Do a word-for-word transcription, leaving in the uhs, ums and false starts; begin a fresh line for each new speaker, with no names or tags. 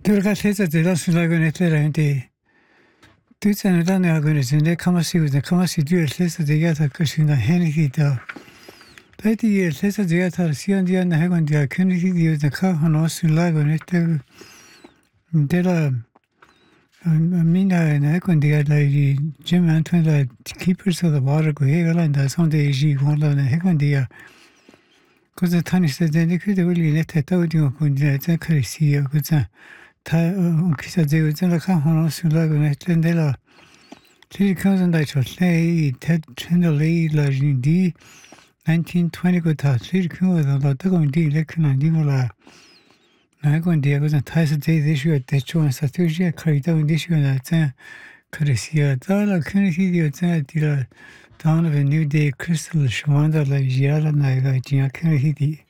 Durga teza de la sulago netlera tu tsana la ne agone zende kamasi uzne kamasi du elsa de yata kashina heniki da. Peti elsa de yata sian dia na hagon dia kuniki di uzne ka hono sulago netlera de la mina na hagon dia la Jim Antoine la keepers of the water go hegala and son de ji wala na hagon dia. Cosa tani se de kude wili neta tawdi ko dia ta krisi ko ta ta kisa de uzne ka hono sulago netlera de la Three thousand I shall say, Ted Chandler, La Gindi, nineteen twenty go to three thousand, the Tagon D. Lekin and Dimola. Nagon Diagos and Ties Day this year at the show and Satuja, Carita, this year and that Carisia, Dala, Kennedy, the Dawn of a New Day, Crystal, Shawanda, La Giala, Naga, Gia Kennedy.